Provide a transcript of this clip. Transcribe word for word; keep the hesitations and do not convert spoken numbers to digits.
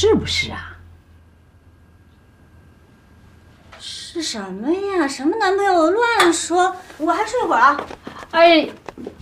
是不是啊？ 是什么呀？什么男朋友？乱说！我还睡会儿啊。 哎，